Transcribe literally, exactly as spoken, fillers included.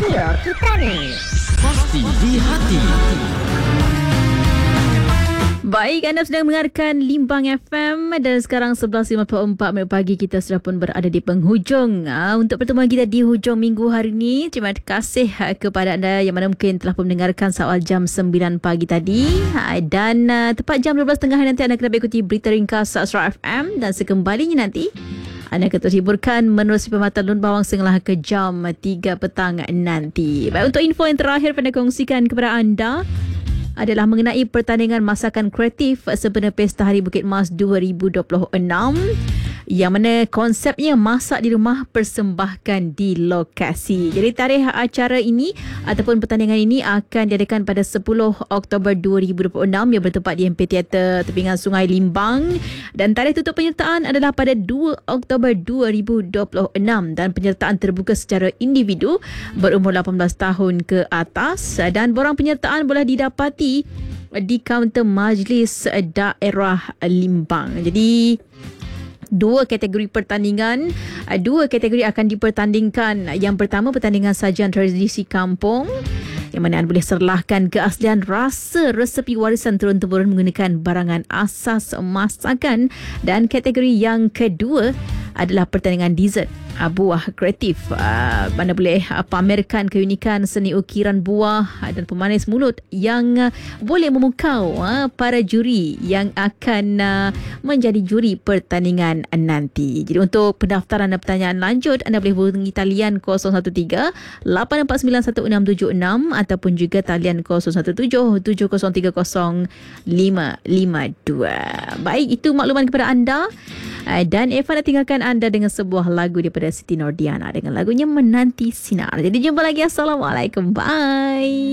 Trio Kitani. Pasti di hati. Baik, anda sedang mendengarkan Limbang F M dan sekarang sebelas lima puluh empat minit pagi kita sudah pun berada di penghujung ha, untuk pertemuan kita di hujung minggu hari ini. Terima kasih ha, kepada anda yang mana mungkin telah pun mendengarkan soal jam sembilan pagi tadi ha, dan uh, tepat jam dua belas tiga puluh nanti anda kena ikuti berita ringkas Asra F M dan sekembalinya nanti anda akan terhiburkan menerusi Perkhidmatan Lun Bawang Senglah ke jam tiga petang nanti. Baik, untuk info yang terakhir pada kongsikan kepada anda adalah mengenai pertandingan masakan kreatif sempena Pesta Hari Bukit Mas dua ribu dua puluh enam yang mana konsepnya masak di rumah persembahkan di lokasi. Jadi tarikh acara ini ataupun pertandingan ini akan diadakan pada sepuluh Oktober dua ribu dua puluh enam yang bertempat di M P Teater Tepingan Sungai Limbang dan tarikh tutup penyertaan adalah pada dua Oktober dua ribu dua puluh enam dan penyertaan terbuka secara individu berumur lapan belas tahun ke atas dan borang penyertaan boleh didapati di kaunter Majlis Daerah Limbang. Jadi dua kategori pertandingan, dua kategori akan dipertandingkan. Yang pertama pertandingan sajian tradisi kampung yang mana anda boleh serlahkan keaslian rasa resepi warisan turun-temurun menggunakan barangan asas masakan, dan kategori yang kedua adalah pertandingan dessert buah kreatif, uh, mana boleh uh, pamerkan keunikan seni ukiran buah uh, dan pemanis mulut yang uh, boleh memukau uh, para juri yang akan uh, menjadi juri pertandingan nanti. Jadi untuk pendaftaran dan pertanyaan lanjut anda boleh hubungi talian kosong satu tiga lapan empat sembilan satu enam tujuh enam ataupun juga talian kosong satu tujuh tujuh kosong tiga kosong lima lima dua. Baik, itu makluman kepada anda. Dan Eva nak tinggalkan anda dengan sebuah lagu daripada Siti Nordiana dengan lagunya Menanti Sinar. Jadi jumpa lagi. Assalamualaikum. Bye.